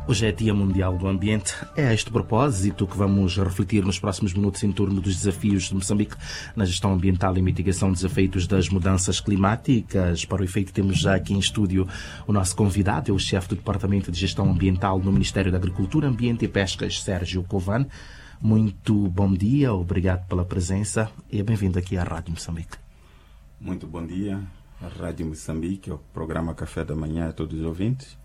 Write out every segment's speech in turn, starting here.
Hoje é Dia Mundial do Ambiente. É a este propósito que vamos refletir nos próximos minutos em torno dos desafios de Moçambique na gestão ambiental e mitigação dos efeitos das mudanças climáticas. Para o efeito, temos já aqui em estúdio o nosso convidado, é o chefe do Departamento de Gestão Ambiental no Ministério da Agricultura, Ambiente e Pescas, Sérgio Covan. Muito bom dia, obrigado pela presença e bem-vindo aqui à Rádio Moçambique. Muito bom dia, a Rádio Moçambique, o programa Café da Manhã a todos os ouvintes.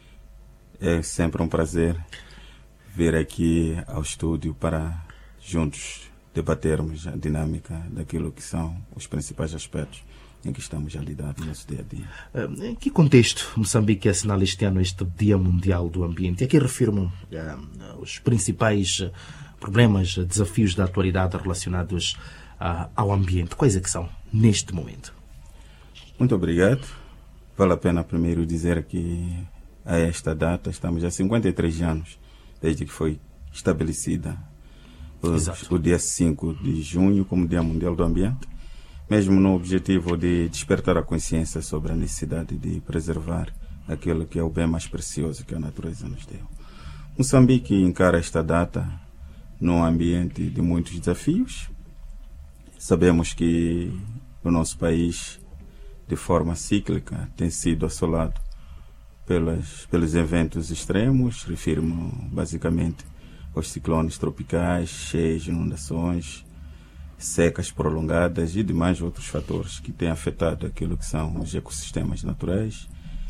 É sempre um prazer vir aqui ao estúdio para juntos debatermos a dinâmica daquilo que são os principais aspectos em que estamos a lidar no nosso dia a dia. Em que contexto Moçambique assinala este ano este Dia Mundial do Ambiente? E aqui refiro-me os principais problemas, desafios da atualidade relacionados ao ambiente. Quais é que são neste momento? Muito obrigado. Vale a pena primeiro dizer que a esta data estamos há 53 anos desde que foi estabelecida o dia 5 de junho como Dia Mundial do Ambiente, mesmo no objetivo de despertar a consciência sobre a necessidade de preservar aquilo que é o bem mais precioso que a natureza nos deu. Moçambique encara esta data num ambiente de muitos desafios. Sabemos que o nosso país, de forma cíclica, tem sido assolado pelos eventos extremos. Refiro-me basicamente aos ciclones tropicais, cheias, inundações, secas prolongadas e demais outros fatores que têm afetado aquilo que são os ecossistemas naturais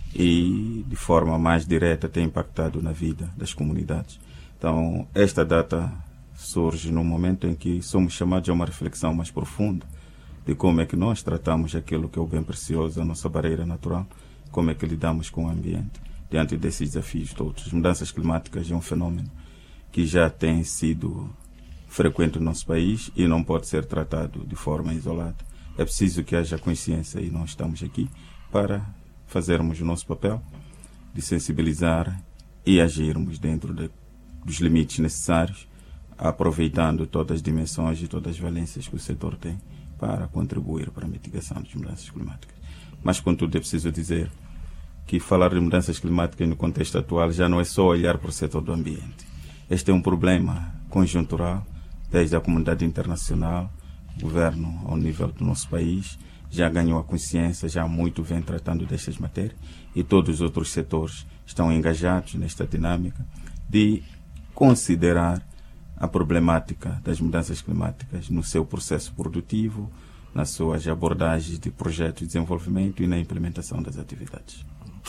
e, de forma mais direta, têm impactado na vida das comunidades. Então, esta data surge num momento em que somos chamados a uma reflexão mais profunda de como é que nós tratamos aquilo que é o bem precioso, a nossa barreira natural, como é que lidamos com o ambiente diante desses desafios todos. As mudanças climáticas é um fenómeno que já tem sido frequente no nosso país e não pode ser tratado de forma isolada. É preciso que haja consciência e nós estamos aqui para fazermos o nosso papel de sensibilizar e agirmos dentro dos limites necessários, aproveitando todas as dimensões e todas as valências que o setor tem para contribuir para a mitigação das mudanças climáticas. Mas, contudo, é preciso dizer que falar de mudanças climáticas no contexto atual já não é só olhar para o setor do ambiente. Este é um problema conjuntural, desde a comunidade internacional, o governo ao nível do nosso país já ganhou a consciência, já há muito vem tratando destas matérias e todos os outros setores estão engajados nesta dinâmica de considerar a problemática das mudanças climáticas no seu processo produtivo, nas suas abordagens de projetos de desenvolvimento e na implementação das atividades.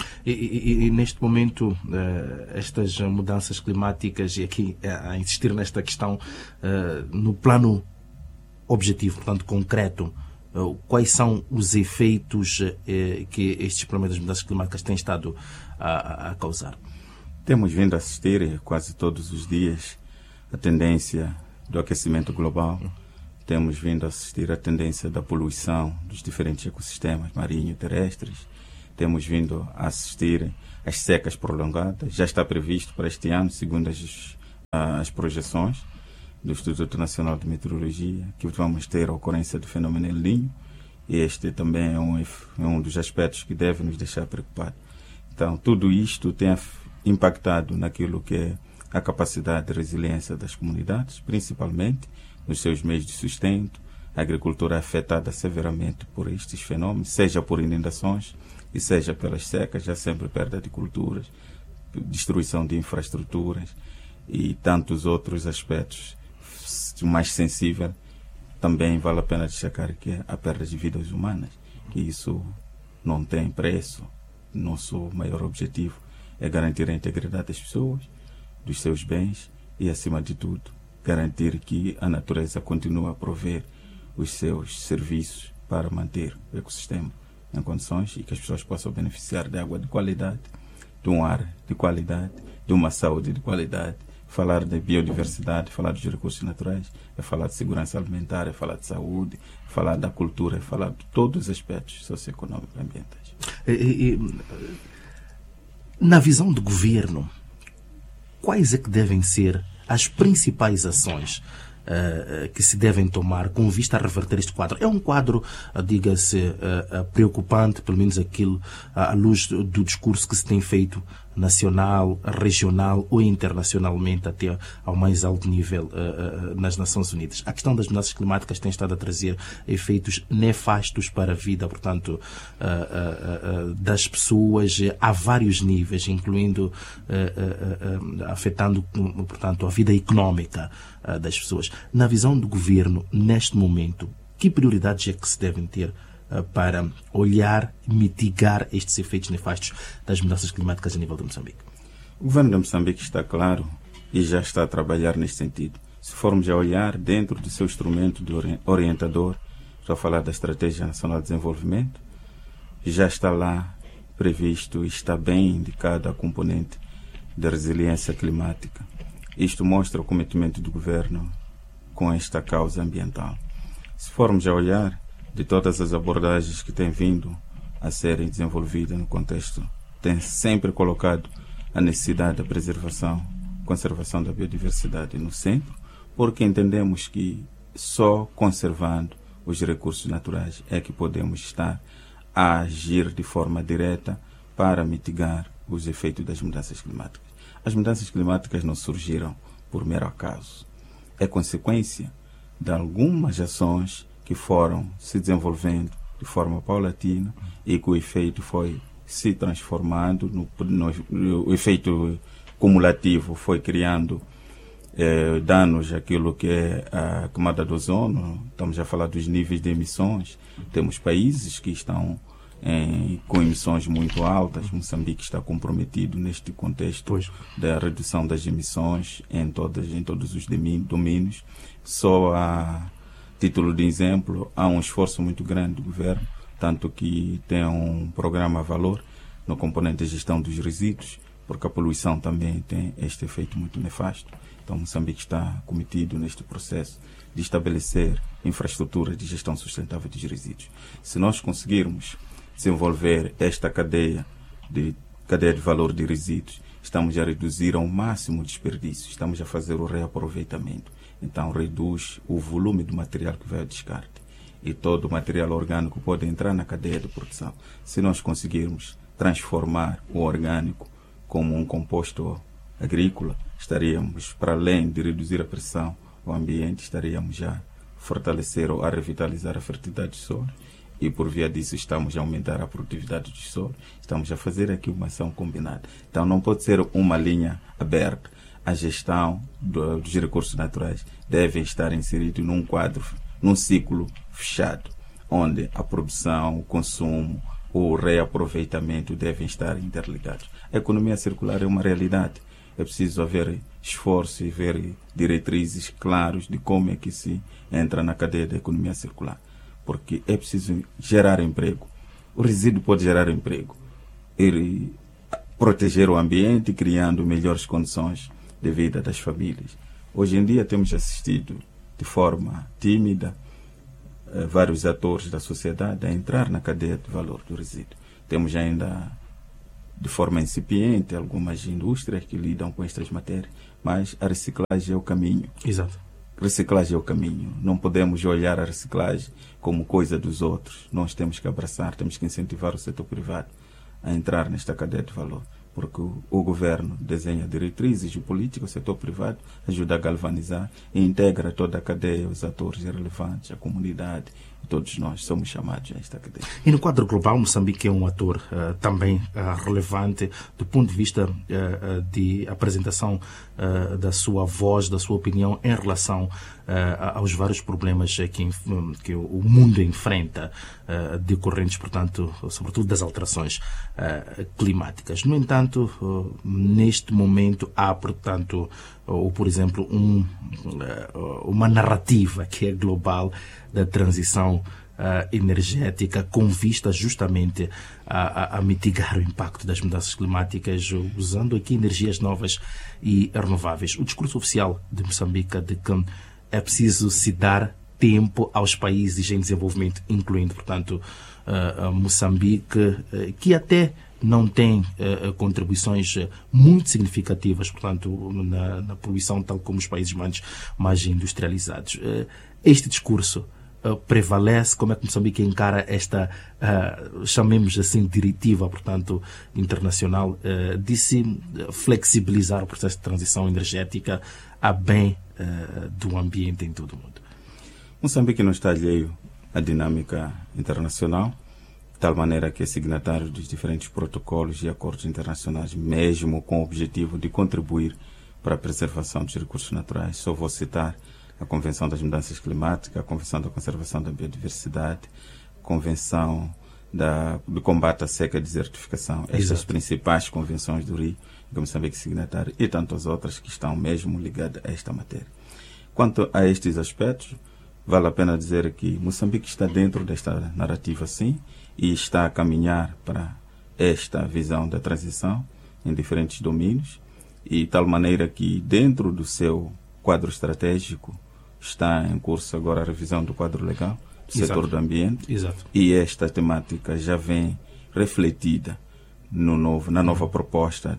E neste momento, estas mudanças climáticas, e aqui a insistir nesta questão, no plano objetivo, portanto concreto, quais são os efeitos que estes problemas das mudanças climáticas têm estado a causar? Temos vindo a assistir quase todos os dias a tendência do aquecimento global. Temos vindo a assistir à tendência da poluição dos diferentes ecossistemas marinhos e terrestres. Temos vindo a assistir às secas prolongadas. Já está previsto para este ano, segundo as projeções do Instituto Nacional de Meteorologia, que vamos ter a ocorrência do fenômeno El Niño. E este também é um dos aspectos que deve nos deixar preocupados. Então, tudo isto tem impactado naquilo que é a capacidade de resiliência das comunidades, principalmente nos seus meios de sustento. A agricultura é afetada severamente por estes fenômenos, seja por inundações e seja pelas secas, já sempre perda de culturas, destruição de infraestruturas e tantos outros aspectos. O mais sensível também vale a pena destacar que é a perda de vidas humanas, que isso não tem preço. Nosso maior objetivo é garantir a integridade das pessoas, dos seus bens e, acima de tudo, garantir que a natureza continue a prover os seus serviços para manter o ecossistema em condições e que as pessoas possam beneficiar de água de qualidade, de um ar de qualidade, de uma saúde de qualidade. Falar de biodiversidade, falar dos recursos naturais, é falar de segurança alimentar, é falar de saúde, é falar da cultura, é falar de todos os aspectos socioeconômicos e ambientais. Na visão do governo, quais é que devem ser as principais ações que se devem tomar com vista a reverter este quadro? É um quadro, diga-se, preocupante, pelo menos aquilo à luz do discurso que se tem feito nacional, regional ou internacionalmente até ao mais alto nível nas Nações Unidas. A questão das mudanças climáticas tem estado a trazer efeitos nefastos para a vida, portanto, das pessoas a vários níveis, incluindo afetando, portanto, a vida económica das pessoas. Na visão do governo, neste momento, que prioridades é que se devem ter para olhar e mitigar estes efeitos nefastos das mudanças climáticas a nível de Moçambique? O governo de Moçambique está claro e já está a trabalhar neste sentido. Se formos a olhar dentro do seu instrumento de orientador, estou a falar da Estratégia Nacional de Desenvolvimento, já está lá previsto e está bem indicada a componente da resiliência climática. Isto mostra o comprometimento do governo com esta causa ambiental. Se formos a olhar de todas as abordagens que têm vindo a serem desenvolvidas no contexto, tem sempre colocado a necessidade da preservação, conservação da biodiversidade no centro, porque entendemos que só conservando os recursos naturais é que podemos estar a agir de forma direta para mitigar os efeitos das mudanças climáticas. As mudanças climáticas não surgiram por mero acaso. É consequência de algumas ações que foram se desenvolvendo de forma paulatina e que o efeito foi se transformando, o efeito cumulativo foi criando danos àquilo que é a camada do ozono. Estamos a falar dos níveis de emissões. Temos países que estão com emissões muito altas. Moçambique está comprometido neste contexto da redução das emissões em todos os domínios. Só a título de exemplo, há um esforço muito grande do governo, tanto que tem um programa valor no componente de gestão dos resíduos, porque a poluição também tem este efeito muito nefasto. Então, Moçambique está cometido neste processo de estabelecer infraestrutura de gestão sustentável dos resíduos. Se nós conseguirmos desenvolver esta cadeia de valor de resíduos, estamos a reduzir ao máximo o desperdício, estamos a fazer o reaproveitamento. Então, reduz o volume do material que vai ao descarte. E todo o material orgânico pode entrar na cadeia de produção. Se nós conseguirmos transformar o orgânico como um composto agrícola, estaríamos, para além de reduzir a pressão ao ambiente, estaríamos já a fortalecer ou a revitalizar a fertilidade do solo. E, por via disso, estamos a aumentar a produtividade do solo. Estamos a fazer aqui uma ação combinada. Então, não pode ser uma linha aberta. A gestão dos recursos naturais deve estar inserido num quadro, num ciclo fechado, onde a produção, o consumo, o reaproveitamento devem estar interligados. A economia circular é uma realidade. É preciso haver esforço e ver diretrizes claras de como é que se entra na cadeia da economia circular. Porque é preciso gerar emprego. O resíduo pode gerar emprego. E proteger o ambiente, criando melhores condições de vida das famílias. Hoje em dia temos assistido de forma tímida vários atores da sociedade a entrar na cadeia de valor do resíduo. Temos ainda de forma incipiente algumas indústrias que lidam com estas matérias, mas a reciclagem é o caminho. Exato. Reciclagem é o caminho. Não podemos olhar a reciclagem como coisa dos outros. Nós temos que abraçar, temos que incentivar o setor privado a entrar nesta cadeia de valor. Porque o governo desenha diretrizes, o político, o setor privado ajuda a galvanizar e integra toda a cadeia, os atores relevantes, a comunidade, e todos nós somos chamados a esta cadeia. E no quadro global, Moçambique é um ator também relevante do ponto de vista de apresentação da sua voz, da sua opinião em relação aos vários problemas que o mundo enfrenta, decorrentes, portanto, sobretudo das alterações climáticas. No entanto, neste momento há, portanto, por exemplo, uma narrativa que é global da transição energética com vista justamente a mitigar o impacto das mudanças climáticas, usando aqui energias novas e renováveis. O discurso oficial de Moçambique é de que é preciso se dar tempo aos países em desenvolvimento, incluindo, portanto, Moçambique, que até não tem contribuições muito significativas, portanto, na poluição, tal como os países mais industrializados. Este discurso prevalece? Como é que Moçambique encara esta, chamemos assim, diretiva, portanto, internacional, de se flexibilizar o processo de transição energética a bem do ambiente em todo o mundo? Moçambique não está alheio à dinâmica internacional, de tal maneira que é signatário dos diferentes protocolos e acordos internacionais, mesmo com o objetivo de contribuir para a preservação dos recursos naturais. Só vou citar a Convenção das Mudanças Climáticas, a Convenção da Conservação da Biodiversidade, a Convenção do Combate à Seca e Desertificação. Estas principais convenções do Rio, que Moçambique é signatário, e tantas outras que estão mesmo ligadas a esta matéria. Quanto a estes aspectos, vale a pena dizer que Moçambique está dentro desta narrativa, sim, e está a caminhar para esta visão da transição em diferentes domínios, e de tal maneira que dentro do seu quadro estratégico está em curso agora a revisão do quadro legal do setor do ambiente. Exato. E esta temática já vem refletida na nova proposta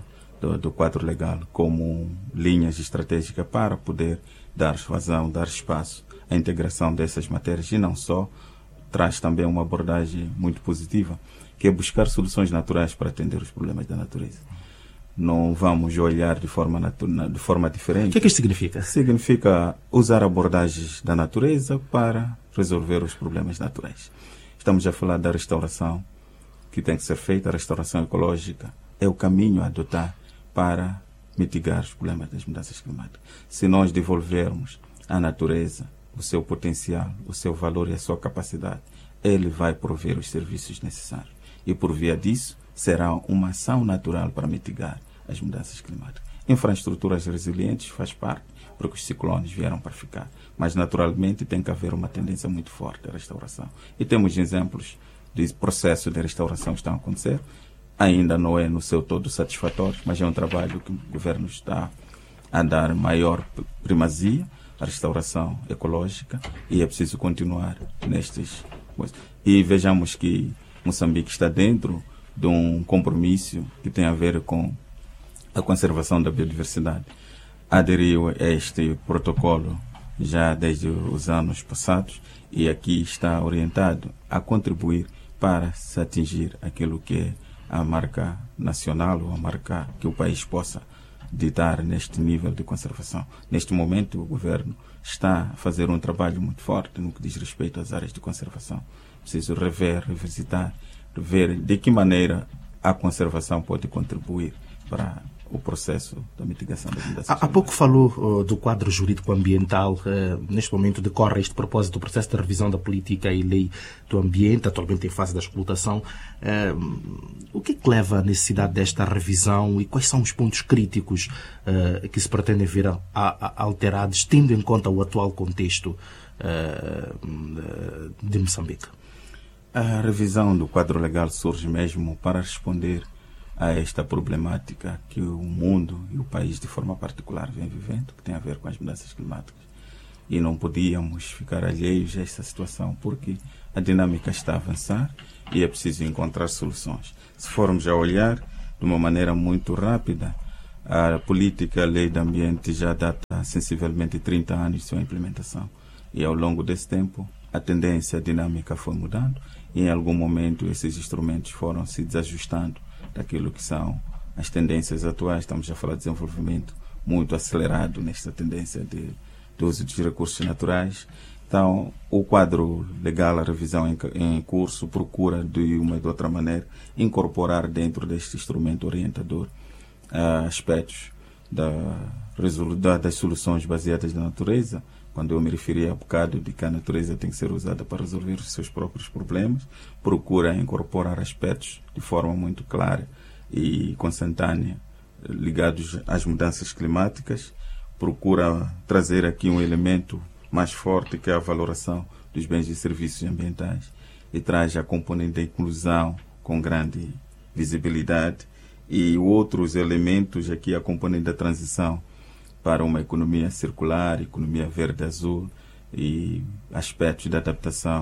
do quadro legal como linhas estratégicas para poder dar vazão, dar espaço à integração dessas matérias, e não só, traz também uma abordagem muito positiva, que é buscar soluções naturais para atender os problemas da natureza. Não vamos olhar de forma diferente. O que isto significa? Significa usar abordagens da natureza para resolver os problemas naturais. Estamos a falar da restauração que tem que ser feita. A restauração ecológica é o caminho a adotar para mitigar os problemas das mudanças climáticas. Se nós devolvermos à natureza o seu potencial, o seu valor e a sua capacidade, ele vai prover os serviços necessários. E por via disso, será uma ação natural para mitigar as mudanças climáticas. Infraestruturas resilientes faz parte, porque os ciclones vieram para ficar. Mas, naturalmente, tem que haver uma tendência muito forte à restauração. E temos exemplos de processos de restauração que estão a acontecer. Ainda não é no seu todo satisfatório, mas é um trabalho que o governo está a dar maior primazia à restauração ecológica, e é preciso continuar nestas coisas. E vejamos que Moçambique está dentro de um compromisso que tem a ver com a conservação da biodiversidade. Aderiu a este protocolo já desde os anos passados, e aqui está orientado a contribuir para se atingir aquilo que é a marca nacional, ou a marca que o país possa ditar neste nível de conservação. Neste momento, o governo está a fazer um trabalho muito forte no que diz respeito às áreas de conservação. Preciso revisitar, ver de que maneira a conservação pode contribuir para o processo da mitigação das mudanças climáticas. Há pouco falou do quadro jurídico ambiental. Neste momento decorre, a este propósito, o processo de revisão da política e lei do ambiente, atualmente em fase da escutação. O que leva à necessidade desta revisão e quais são os pontos críticos que se pretendem ver alterados, tendo em conta o atual contexto de Moçambique? A revisão do quadro legal surge mesmo para responder a esta problemática que o mundo e o país de forma particular vem vivendo, que tem a ver com as mudanças climáticas. E não podíamos ficar alheios a esta situação, porque a dinâmica está a avançar e é preciso encontrar soluções. Se formos a olhar de uma maneira muito rápida, a política, a lei do ambiente já data sensivelmente 30 anos de sua implementação. E ao longo desse tempo, a tendência, a dinâmica foi mudando, e em algum momento esses instrumentos foram se desajustando daquilo que são as tendências atuais. Estamos a falar de desenvolvimento muito acelerado nesta tendência de uso dos recursos naturais. Então, o quadro legal, a revisão em curso, procura de uma e de outra maneira incorporar dentro deste instrumento orientador aspectos das soluções baseadas na natureza. Quando eu me referi há bocado de que a natureza tem que ser usada para resolver os seus próprios problemas, procura incorporar aspectos de forma muito clara e consentânea ligados às mudanças climáticas, procura trazer aqui um elemento mais forte, que é a valoração dos bens e serviços ambientais, e traz a componente da inclusão com grande visibilidade, e outros elementos aqui, a componente da transição para uma economia circular, economia verde-azul, e aspectos de adaptação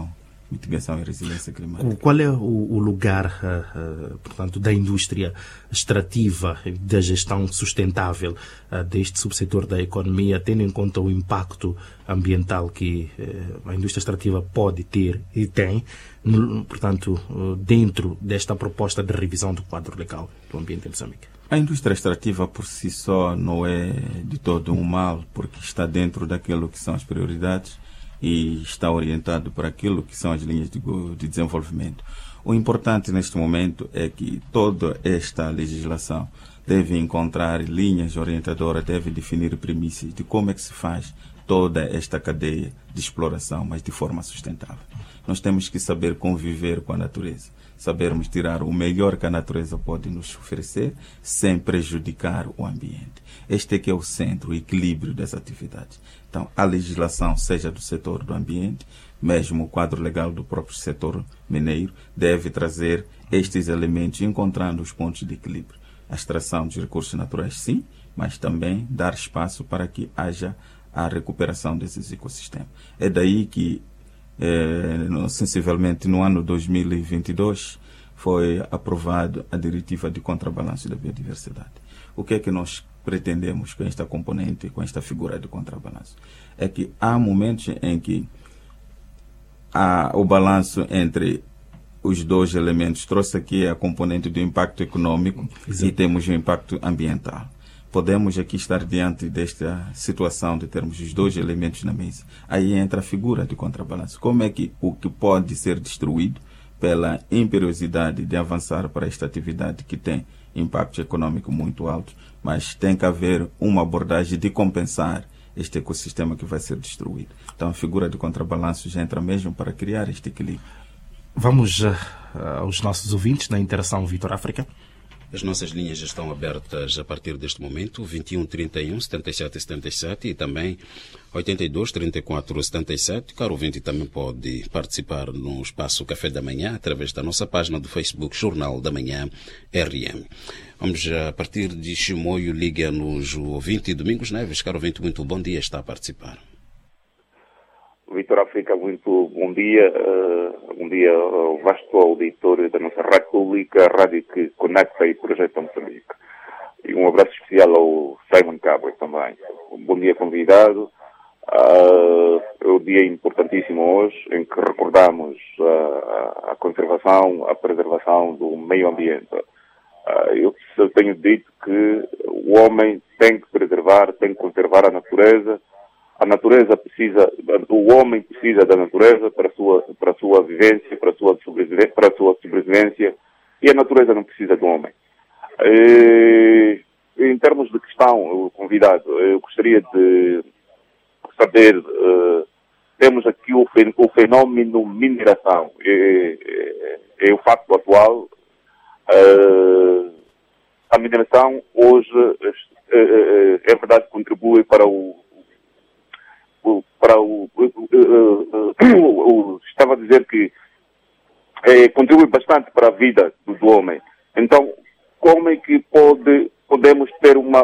mitigação e resiliência climática. Qual é o lugar, portanto, da indústria extrativa, da gestão sustentável deste subsetor da economia, tendo em conta o impacto ambiental que a indústria extrativa pode ter e tem, portanto, dentro desta proposta de revisão do quadro legal do ambiente em Moçambique? A indústria extrativa por si só não é de todo um mal, porque está dentro daquilo que são as prioridades e está orientado para aquilo que são as linhas de desenvolvimento. O importante neste momento é que toda esta legislação deve encontrar linhas orientadoras, deve definir premissas de como é que se faz toda esta cadeia de exploração, mas de forma sustentável. Nós temos que saber conviver com a natureza, sabermos tirar o melhor que a natureza pode nos oferecer sem prejudicar o ambiente. Este é que é o centro, o equilíbrio das atividades. Então, a legislação, seja do setor do ambiente, mesmo o quadro legal do próprio setor mineiro, deve trazer estes elementos, encontrando os pontos de equilíbrio. A extração dos recursos naturais, sim, mas também dar espaço para que haja a recuperação desses ecossistemas. É daí que, sensivelmente, no ano 2022, foi aprovada a Diretiva de Contrabalanço da Biodiversidade. O que é que nós pretendemos com esta componente, com esta figura de contrabalanço? É que há momentos em que o balanço entre os dois elementos trouxe aqui a componente do impacto econômico. Exato. E temos o impacto ambiental. Podemos aqui estar diante desta situação de termos os dois elementos na mesa. Aí entra a figura de contrabalanço. Como é que o que pode ser destruído pela imperiosidade de avançar para esta atividade que tem impacto econômico muito alto, mas tem que haver uma abordagem de compensar este ecossistema que vai ser destruído. Então a figura de contrabalanço já entra mesmo para criar este equilíbrio. Vamos aos nossos ouvintes na interação Vitor África. As nossas linhas já estão abertas a partir deste momento, 21 31 77 77 e também 82 34 77. Caro ouvinte, também pode participar no espaço Café da Manhã através da nossa página do Facebook Jornal da Manhã RM. Vamos a partir de Chimoio, liga-nos o ouvinte Domingos Neves. Caro ouvinte, muito bom dia, está a participar. Vitor África, muito bom dia. Bom dia ao vasto auditório da nossa rádio pública, a rádio que conecta e projeta Moçambique. E um abraço especial ao Simon Cabo também. Bom dia, convidado. É um dia importantíssimo hoje, em que recordamos a conservação, a preservação do meio ambiente. Eu tenho dito que o homem tem que preservar, tem que conservar a natureza. A natureza precisa, o homem precisa da natureza para a sua vivência, para a sua sobrevivência, e a natureza não precisa do homem. Em termos de questão, convidado, eu gostaria de saber, temos aqui o fenómeno mineração, é o facto atual. A mineração hoje, é verdade, contribui estava a dizer que contribui bastante para a vida do homem. Então, como é que podemos ter uma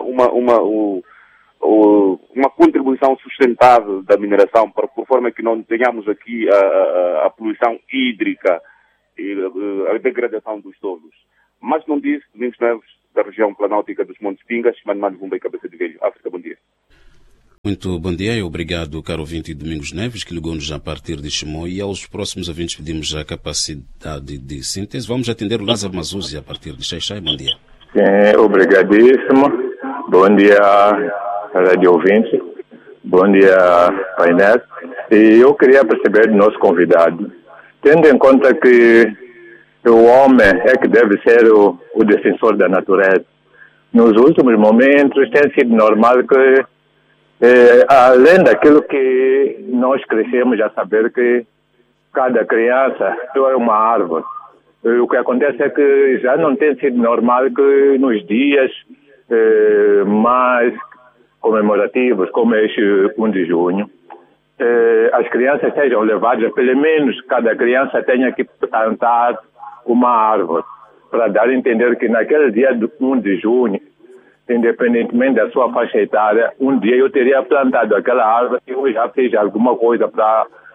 contribuição sustentável da mineração, por forma que não tenhamos aqui a poluição hídrica e a degradação dos solos? Mas não disse, Domingos Neves, da região planáltica dos Montes Pingas, Mano Vumba e Cabeça de Velho. África, bom dia. Muito bom dia e obrigado, caro ouvinte Domingos Neves, que ligou-nos a partir de Chimoio, e aos próximos ouvintes pedimos a capacidade de síntese. Vamos atender o Lázaro Mazuzzi a partir de Xaixai. Bom dia. Sim, obrigadíssimo. Bom dia, rádio ouvinte. Bom dia, painel. E eu queria perceber do nosso convidado, tendo em conta que o homem é que deve ser o defensor da natureza. Nos últimos momentos tem sido normal que além daquilo que nós crescemos a saber que cada criança é uma árvore. O que acontece é que já não tem sido normal que nos dias mais comemorativos, como este 1 de junho, as crianças sejam levadas, pelo menos cada criança tenha que plantar uma árvore, para dar a entender que naquele dia do 1 de junho, independentemente da sua faixa etária, um dia eu teria plantado aquela árvore e eu já fiz alguma coisa para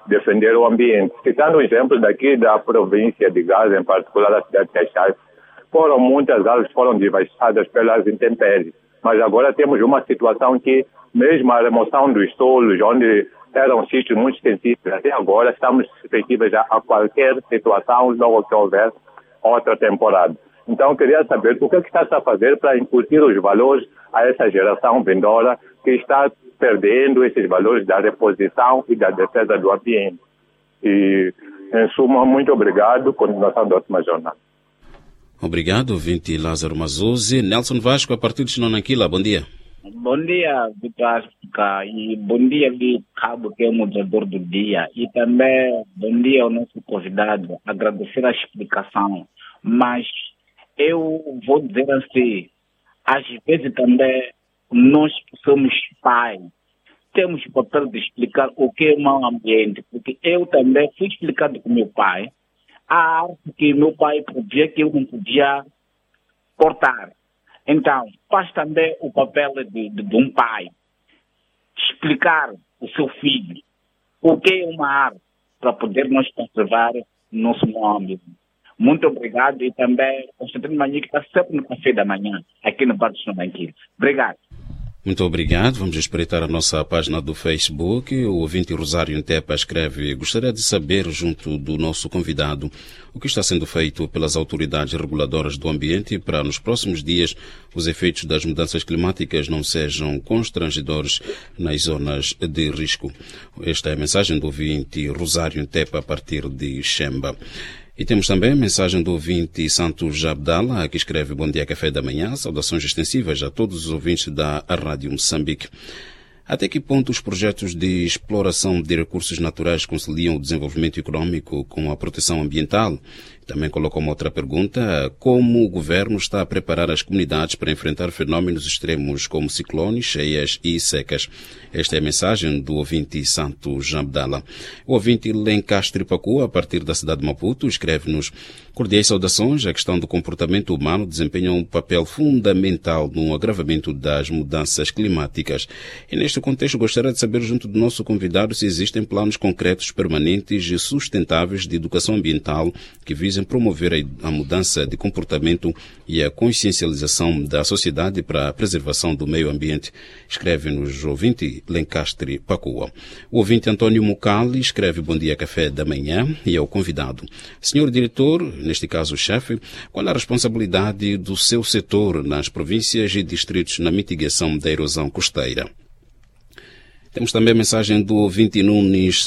defender o ambiente. Citando o exemplo daqui da província de Gaza, em particular da cidade de Caixás, muitas árvores foram devastadas pelas intempéries. Mas agora temos uma situação que, mesmo a remoção dos solos, onde eram sítios muito extensivos, até agora estamos suscetíveis a qualquer situação, logo que houver outra temporada. Então, queria saber o que está a fazer para incutir os valores a essa geração vindoura que está perdendo esses valores da reposição e da defesa do ambiente. E, em suma, muito obrigado. Continuação da ótima jornada. Obrigado, ouvinte Lázaro Mazuzzi. Nelson Vasco, a partir de Chinonanquila, bom dia. Bom dia, Vitor África, e bom dia ali, Cabo, que é o moderador do dia, e também bom dia ao nosso convidado, agradecer a explicação, mas eu vou dizer assim, às vezes também nós que somos pais, temos o papel de explicar o que é o mau ambiente, porque eu também fui explicado com meu pai, a arte que meu pai podia, que eu não podia cortar. Então, faz também o papel de um pai explicar o seu filho o que é uma arte para poder nós conservar nosso meio ambiente. Muito obrigado e também Constantino Manhã, que está sempre no café da manhã, aqui no Parque de Chinonanquila. Obrigado. Muito obrigado. Vamos espreitar a nossa página do Facebook. O ouvinte Rosário Ntepa escreve: gostaria de saber, junto do nosso convidado, o que está sendo feito pelas autoridades reguladoras do ambiente para, nos próximos dias, os efeitos das mudanças climáticas não sejam constrangedores nas zonas de risco. Esta é a mensagem do ouvinte Rosário Ntepa a partir de Xemba. E temos também a mensagem do ouvinte Santos Abdala, que escreve: bom dia, café da manhã, saudações extensivas a todos os ouvintes da Rádio Moçambique. Até que ponto os projetos de exploração de recursos naturais conciliam o desenvolvimento econômico com a proteção ambiental? Também colocou uma outra pergunta: como o governo está a preparar as comunidades para enfrentar fenómenos extremos como ciclones, cheias e secas? Esta é a mensagem do ouvinte Santos Abdala. O ouvinte Lencastre Pacu, a partir da cidade de Maputo, escreve-nos: cordiais saudações. A questão do comportamento humano desempenha um papel fundamental no agravamento das mudanças climáticas. E neste contexto gostaria de saber, junto do nosso convidado, se existem planos concretos, permanentes e sustentáveis de educação ambiental que visem promover a mudança de comportamento e a consciencialização da sociedade para a preservação do meio ambiente. Escreve-nos o ouvinte Lencastre Pacua. O ouvinte António Mucali escreve: bom dia, café da manhã, e ao convidado: senhor diretor, neste caso o chefe, qual a responsabilidade do seu setor nas províncias e distritos na mitigação da erosão costeira? Temos também a mensagem do ouvinte Nunes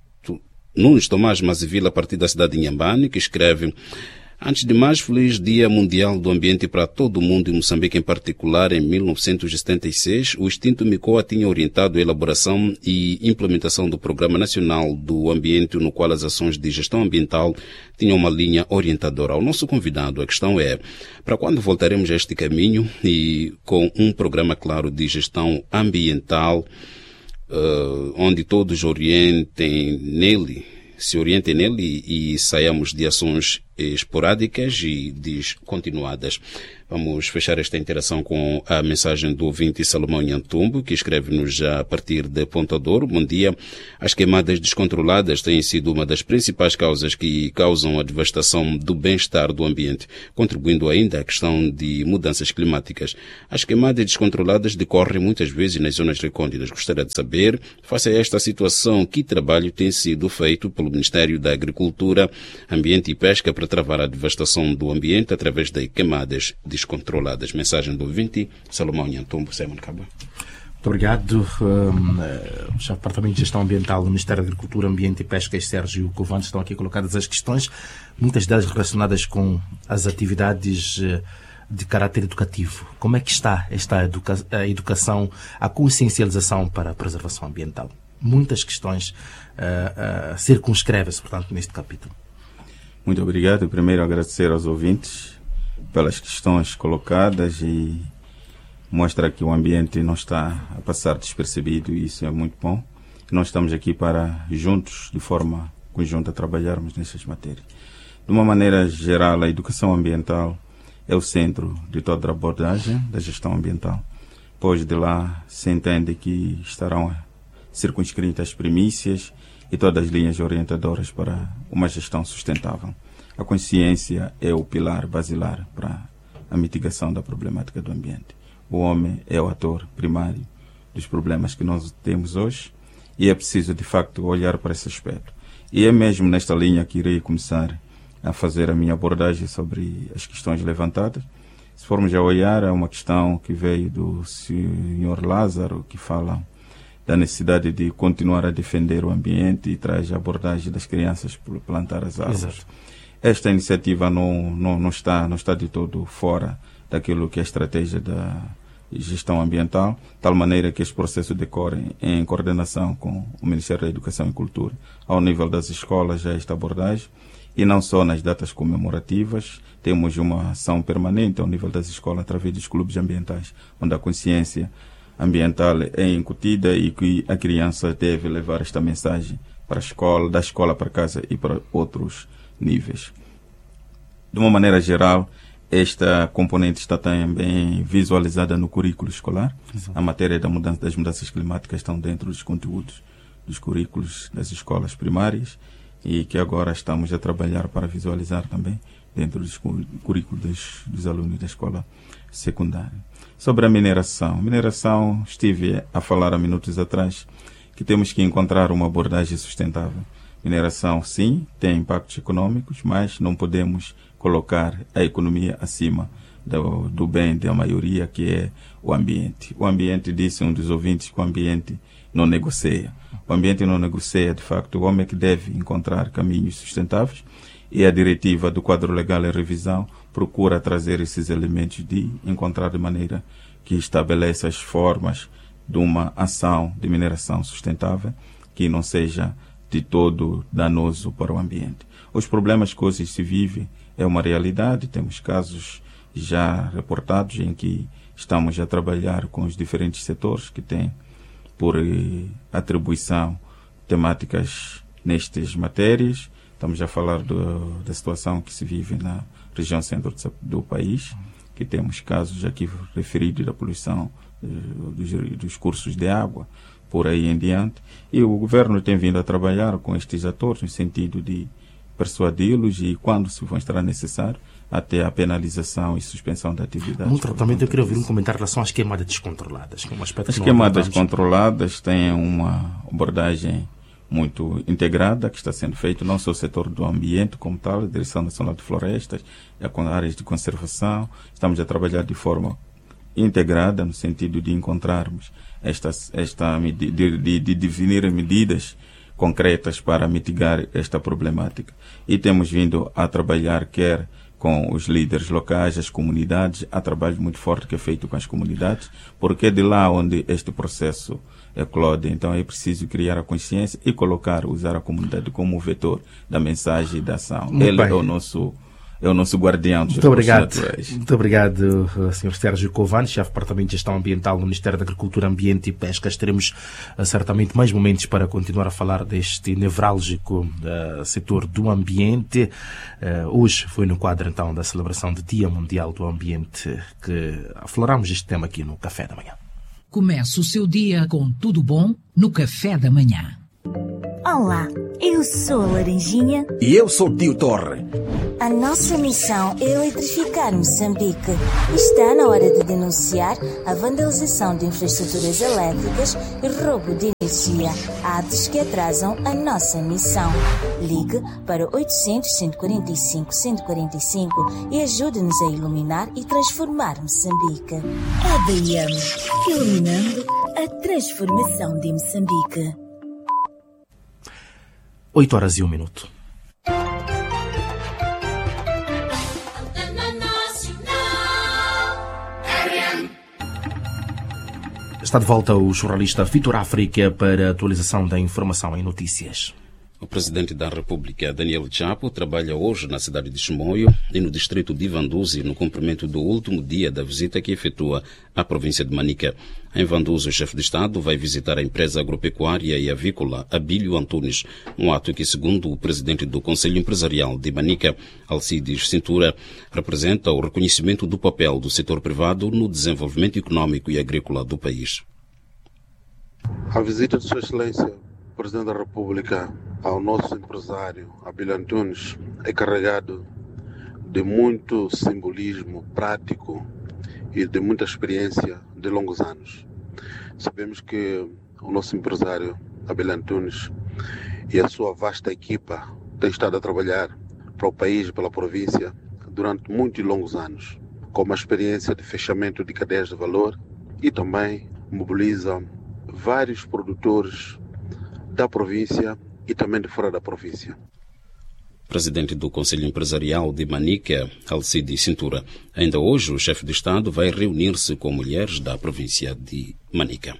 Tomás Mazivila, a partir da cidade de Inhambane, que escreve: antes de mais, feliz Dia Mundial do Ambiente para todo o mundo e Moçambique em particular. Em 1976, o extinto MICOA tinha orientado a elaboração e implementação do Programa Nacional do Ambiente, no qual as ações de gestão ambiental tinham uma linha orientadora. Ao nosso convidado, a questão é: para quando voltaremos a este caminho e com um programa claro de gestão ambiental, onde todos se orientem nele e saiamos de ações esporádicas e descontinuadas. Vamos fechar esta interação com a mensagem do ouvinte Salomão Nhantumbo, que escreve-nos já a partir de Ponta Douro. Bom dia. As queimadas descontroladas têm sido uma das principais causas que causam a devastação do bem-estar do ambiente, contribuindo ainda à questão de mudanças climáticas. As queimadas descontroladas decorrem muitas vezes nas zonas recônditas. Gostaria de saber, face a esta situação, que trabalho tem sido feito pelo Ministério da Agricultura, Ambiente e Pesca para travar a devastação do ambiente através de queimadas descontroladas. Mensagem do ouvinte Salomão Nhantumbo. Simon Cabo. Muito obrigado. O chefe do Departamento de Gestão Ambiental do Ministério da Agricultura, Ambiente e Pesca, e Sérgio Covante, estão aqui colocadas as questões, muitas delas relacionadas com as atividades de caráter educativo. Como é que está a educação, a consciencialização para a preservação ambiental? Muitas questões circunscrevem-se, portanto, neste capítulo. Muito obrigado. Primeiro, agradecer aos ouvintes pelas questões colocadas, e mostra que o ambiente não está a passar despercebido, e isso é muito bom. Nós estamos aqui para, juntos, de forma conjunta, trabalharmos nessas matérias. De uma maneira geral, a educação ambiental é o centro de toda a abordagem da gestão ambiental, pois de lá se entende que estarão circunscritas as primícias e todas as linhas orientadoras para uma gestão sustentável. A consciência é o pilar basilar para a mitigação da problemática do ambiente. O homem é o ator primário dos problemas que nós temos hoje e é preciso, de facto, olhar para esse aspecto. E é mesmo nesta linha que irei começar a fazer a minha abordagem sobre as questões levantadas. Se formos a olhar, é uma questão que veio do Sr. Lázaro, que fala da necessidade de continuar a defender o ambiente e traz a abordagem das crianças por plantar as árvores. Exato. Esta iniciativa não está de todo fora daquilo que é a estratégia da gestão ambiental, de tal maneira que este processo decorre em coordenação com o Ministério da Educação e Cultura. Ao nível das escolas, já esta abordagem, e não só nas datas comemorativas, temos uma ação permanente ao nível das escolas, através dos clubes ambientais, onde a consciência ambiental é incutida e que a criança deve levar esta mensagem para a escola, da escola para casa e para outros níveis. De uma maneira geral, esta componente está também visualizada no currículo escolar. Exato. A matéria das mudanças climáticas estão dentro dos conteúdos dos currículos das escolas primárias e que agora estamos a trabalhar para visualizar também dentro dos currículos dos alunos da escola secundária. Sobre a mineração, estive a falar há minutos atrás que temos que encontrar uma abordagem sustentável. Mineração, sim, tem impactos econômicos, mas não podemos colocar a economia acima do bem da maioria, que é o ambiente. O ambiente, disse um dos ouvintes, que o ambiente não negocia. O ambiente não negocia, de facto, o homem é que deve encontrar caminhos sustentáveis e a diretiva do quadro legal e revisão procura trazer esses elementos de encontrar de maneira que estabeleça as formas de uma ação de mineração sustentável que não seja de todo danoso para o ambiente. Os problemas que hoje se vivem é uma realidade, temos casos já reportados em que estamos a trabalhar com os diferentes setores que têm por atribuição temáticas nestas matérias. Estamos a falar da situação que se vive na região centro do país, que temos casos aqui referidos da poluição dos cursos de água, por aí em diante. E o governo tem vindo a trabalhar com estes atores no sentido de persuadi-los e, quando se mostrar necessário, até a penalização e suspensão da atividade. No tratamento, eu queria ouvir um comentário em relação às queimadas descontroladas. Que é um aspecto as queimadas descontroladas têm uma abordagem muito integrada que está sendo feita, não só o setor do ambiente como tal, a Direção Nacional de Florestas, com áreas de conservação. Estamos a trabalhar de forma integrada no sentido de encontrarmos de definir medidas concretas para mitigar esta problemática. E temos vindo a trabalhar quer com os líderes locais, as comunidades, há trabalho muito forte que é feito com as comunidades, porque é de lá onde este processo eclode. Então é preciso criar a consciência e usar a comunidade como vetor da mensagem e da ação. Ele é o nosso guardião dos recursos naturais. Muito obrigado, Sr. Sérgio Covani, chefe do Departamento de Gestão Ambiental no Ministério da Agricultura, Ambiente e Pesca. Teremos certamente mais momentos para continuar a falar deste nevrálgico setor do ambiente. Hoje foi no quadro, então, da celebração do Dia Mundial do Ambiente que afloramos este tema aqui no Café da Manhã. Comece o seu dia com tudo bom no Café da Manhã. Olá, eu sou a Laranjinha. E eu sou o Tio Torre. A nossa missão é eletrificar Moçambique. Está na hora de denunciar a vandalização de infraestruturas elétricas e roubo de energia, atos que atrasam a nossa missão. Ligue para 800-145-145 e ajude-nos a iluminar e transformar Moçambique. ADM, iluminando a transformação de Moçambique. 8h01. Está de volta o jornalista Vitor África para a atualização da informação em notícias. O presidente da República, Daniel Chapo, trabalha hoje na cidade de Chimoio e no distrito de Vanduzi, no cumprimento do último dia da visita que efetua à província de Manica. Em Vanduzi, o chefe de Estado vai visitar a empresa agropecuária e avícola Abílio Antunes, um ato que, segundo o presidente do Conselho Empresarial de Manica, Alcides Cintura, representa o reconhecimento do papel do setor privado no desenvolvimento econômico e agrícola do país. A visita de Sua Excelência Presidente da República ao nosso empresário Abílio Antunes é carregado de muito simbolismo prático e de muita experiência de longos anos. Sabemos que o nosso empresário Abílio Antunes e a sua vasta equipa têm estado a trabalhar para o país e pela província durante muitos e longos anos, com uma experiência de fechamento de cadeias de valor e também mobiliza vários produtores da província e também de fora da província. Presidente do Conselho Empresarial de Manica, Alcide Cintura. Ainda hoje, o chefe de Estado vai reunir-se com mulheres da província de Manica.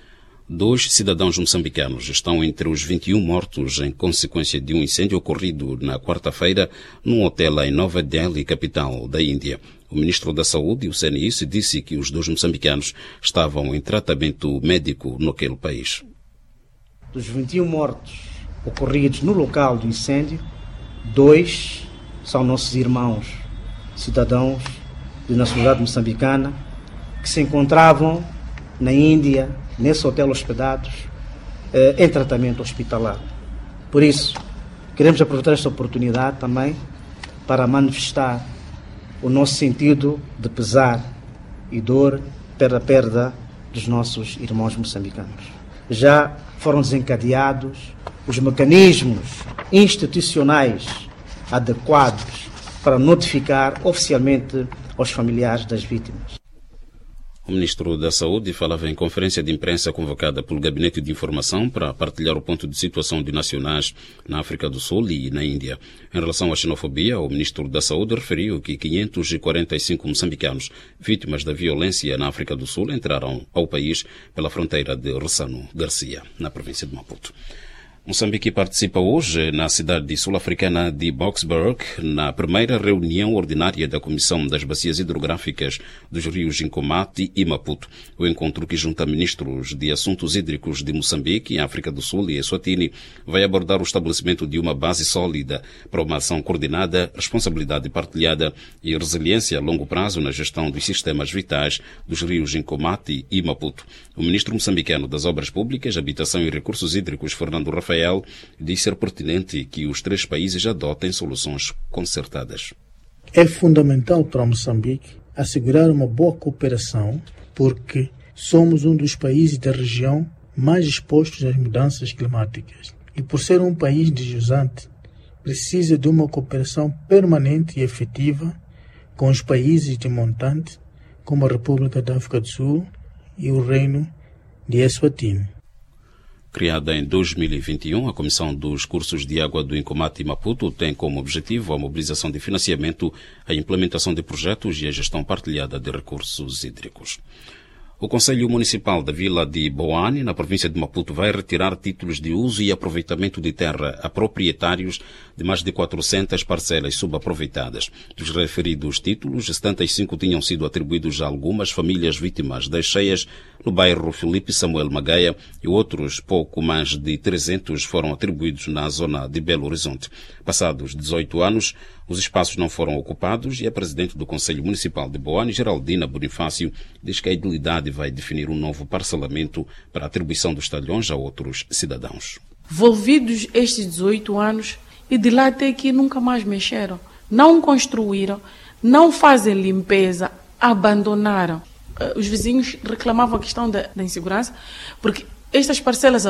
2 cidadãos moçambicanos estão entre os 21 mortos em consequência de um incêndio ocorrido na quarta-feira num hotel em Nova Delhi, capital da Índia. O ministro da Saúde, o CNIS, disse que os 2 moçambicanos estavam em tratamento médico naquele país. Dos 21 mortos ocorridos no local do incêndio, 2 são nossos irmãos, cidadãos de nacionalidade moçambicana, que se encontravam na Índia, nesse hotel hospedados, em tratamento hospitalar. Por isso, queremos aproveitar esta oportunidade também para manifestar o nosso sentido de pesar e dor pela perda dos nossos irmãos moçambicanos. Já foram desencadeados os mecanismos institucionais adequados para notificar oficialmente aos familiares das vítimas. O ministro da Saúde falava em conferência de imprensa convocada pelo Gabinete de Informação para partilhar o ponto de situação de nacionais na África do Sul e na Índia. Em relação à xenofobia, o ministro da Saúde referiu que 545 moçambicanos vítimas da violência na África do Sul entraram ao país pela fronteira de Ressano Garcia, na província de Maputo. Moçambique participa hoje na cidade sul-africana de Boksburg na primeira reunião ordinária da Comissão das Bacias Hidrográficas dos rios Nkomati e Maputo. O encontro, que junta ministros de assuntos hídricos de Moçambique, África do Sul e Eswatini, vai abordar o estabelecimento de uma base sólida para uma ação coordenada, responsabilidade partilhada e resiliência a longo prazo na gestão dos sistemas vitais dos rios Nkomati e Maputo. O ministro moçambicano das Obras Públicas, Habitação e Recursos Hídricos, Fernando Rafael, diz ser pertinente que os 3 países adotem soluções concertadas. É fundamental para Moçambique assegurar uma boa cooperação, porque somos um dos países da região mais expostos às mudanças climáticas. E por ser um país deslizante, precisa de uma cooperação permanente e efetiva com os países de montante, como a República da África do Sul e o Reino de Eswatini. Criada em 2021, a Comissão dos Cursos de Água do Nkomati e Maputo tem como objetivo a mobilização de financiamento, a implementação de projetos e a gestão partilhada de recursos hídricos. O Conselho Municipal da Vila de Boane, na província de Maputo, vai retirar títulos de uso e aproveitamento de terra a proprietários de mais de 400 parcelas subaproveitadas. Dos referidos títulos, 75 tinham sido atribuídos a algumas famílias vítimas das cheias no bairro Filipe Samuel Magaia e outros, pouco mais de 300, foram atribuídos na zona de Belo Horizonte. Passados 18 anos, os espaços não foram ocupados e a presidente do Conselho Municipal de Boane, Geraldina Bonifácio, diz que a idilidade vai definir um novo parcelamento para a atribuição dos talhões a outros cidadãos. Envolvidos estes 18 anos e de lá até aqui nunca mais mexeram, não construíram, não fazem limpeza, abandonaram. Os vizinhos reclamavam a questão da insegurança, porque estas parcelas